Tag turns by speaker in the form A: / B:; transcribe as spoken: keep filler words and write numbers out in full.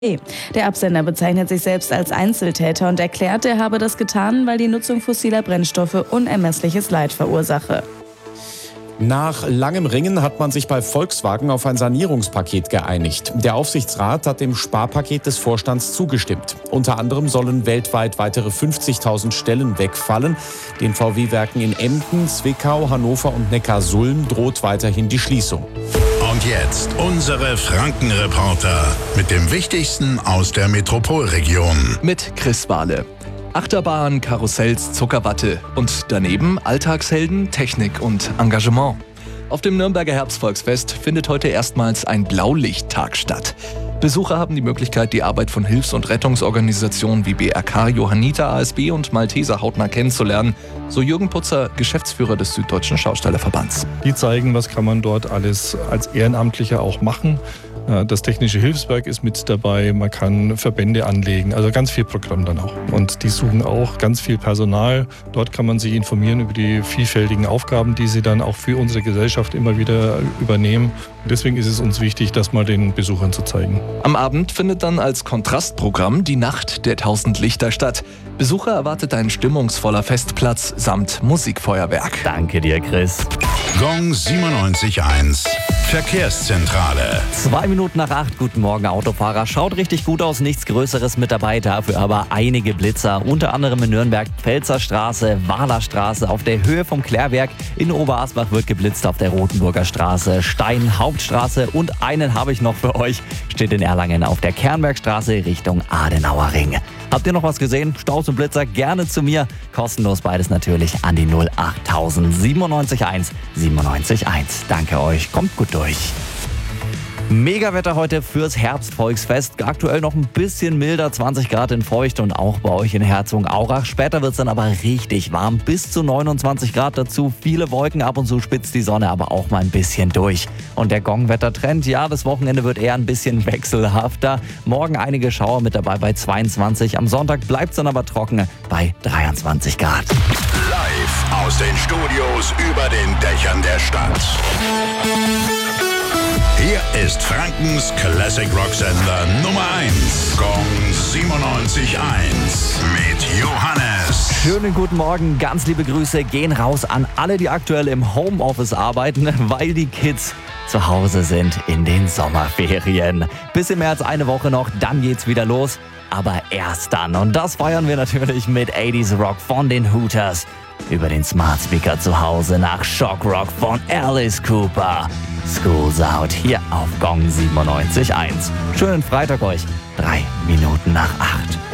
A: Der Absender bezeichnet sich selbst als Einzeltäter und erklärt, er habe das getan, weil die Nutzung fossiler Brennstoffe unermessliches Leid verursache.
B: Nach langem Ringen hat man sich bei Volkswagen auf ein Sanierungspaket geeinigt. Der Aufsichtsrat hat dem Sparpaket des Vorstands zugestimmt. Unter anderem sollen weltweit weitere fünfzigtausend Stellen wegfallen. Den V W-Werken in Emden, Zwickau, Hannover und Neckarsulm droht weiterhin die Schließung.
C: Und jetzt unsere Franken-Reporter mit dem Wichtigsten aus der Metropolregion.
D: Mit Chris Wahle. Achterbahn, Karussells, Zuckerwatte und daneben Alltagshelden, Technik und Engagement. Auf dem Nürnberger Herbstvolksfest findet heute erstmals ein Blaulichttag statt. Besucher haben die Möglichkeit, die Arbeit von Hilfs- und Rettungsorganisationen wie B R K, Johanniter, A S B und Malteser hautnah kennenzulernen, so Jürgen Putzer, Geschäftsführer des Süddeutschen Schaustellerverbands.
E: Die zeigen, was kann man dort alles als Ehrenamtlicher auch machen. Das Technische Hilfswerk ist mit dabei, man kann Verbände anlegen, also ganz viel Programm dann auch. Und die suchen auch ganz viel Personal. Dort kann man sich informieren über die vielfältigen Aufgaben, die sie dann auch für unsere Gesellschaft immer wieder übernehmen. Und deswegen ist es uns wichtig, das mal den Besuchern zu zeigen.
D: Am Abend findet dann als Kontrastprogramm die Nacht der tausend Lichter statt. Besucher erwartet ein stimmungsvoller Festplatz samt Musikfeuerwerk.
F: Danke dir, Chris.
C: Gong siebenundneunzig Komma eins. Verkehrszentrale.
F: Zwei Minuten nach acht. Guten Morgen, Autofahrer. Schaut richtig gut aus, nichts Größeres mit dabei, dafür aber einige Blitzer. Unter anderem in Nürnberg, Pfälzer Straße, Wahler Straße, auf der Höhe vom Klärwerk. In Oberasbach wird geblitzt, auf der Rotenburger Straße, Stein, Hauptstraße und einen habe ich noch für euch. Steht in Erlangen auf der Kernbergstraße Richtung Adenauer Ring. Habt ihr noch was gesehen? Staus und Blitzer gerne zu mir. Kostenlos beides natürlich an die null achttausend siebenundneunzig eins siebenundneunzig eins. Danke euch, kommt gut durch. Megawetter heute fürs Herbstvolksfest. Aktuell noch ein bisschen milder, zwanzig Grad in Feucht und auch bei euch in Herzogenaurach. Später wird es dann aber richtig warm, bis zu neunundzwanzig Grad dazu. Viele Wolken, ab und zu spitzt die Sonne aber auch mal ein bisschen durch. Und der Gong-Wettertrend, ja, das Wochenende wird eher ein bisschen wechselhafter. Morgen einige Schauer mit dabei bei zweiundzwanzig. Am Sonntag bleibt es dann aber trocken bei dreiundzwanzig Grad.
C: Live aus den Studios über den Dächern der Stadt. Hier ist Frankens Classic Rock Sender Nummer eins. Gong siebenundneunzig Komma eins mit Johannes.
F: Schönen guten Morgen, ganz liebe Grüße gehen raus an alle, die aktuell im Homeoffice arbeiten, weil die Kids zu Hause sind in den Sommerferien. Bisschen mehr als eine Woche noch, dann geht's wieder los. Aber erst dann. Und das feiern wir natürlich mit achtziger Rock von den Hooters. Über den Smart Speaker zu Hause nach Shock Rock von Alice Cooper. School's Out hier auf Gong siebenundneunzig Komma eins. Schönen Freitag euch. Drei Minuten nach